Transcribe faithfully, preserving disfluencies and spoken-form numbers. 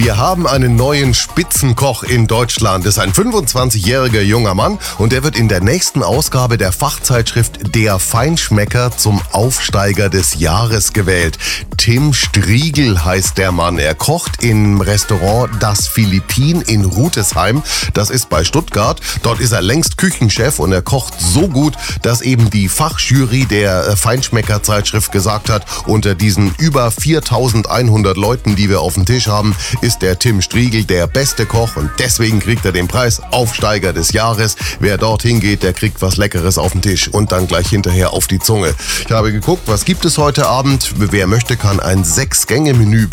Wir haben einen neuen Spitzenkoch in Deutschland. Das ist ein fünfundzwanzigjähriger junger Mann und der wird in der nächsten Ausgabe der Fachzeitschrift Der Feinschmecker zum Aufsteiger des Jahres gewählt. Tim Striegel heißt der Mann. Er kocht im Restaurant Das Philippin in Rutesheim. Das ist bei Stuttgart. Dort ist er längst Küchenchef und er kocht so gut, dass eben die Fachjury der Feinschmecker-Zeitschrift gesagt hat, unter diesen über viertausendeinhundert Leuten, die wir auf dem Tisch haben, ist der Tim Striegel der beste Koch und deswegen kriegt er den Preis Aufsteiger des Jahres. Wer dorthin geht, der kriegt was Leckeres auf den Tisch und dann gleich hinterher auf die Zunge. Ich habe geguckt, was gibt es heute Abend. Wer möchte, kann ein Sechs-Gänge-Menü